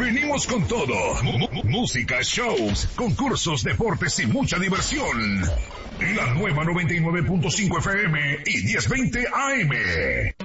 Venimos con todo. Música, shows, concursos, deportes y mucha diversión. La nueva 99.5 FM y 1020 AM.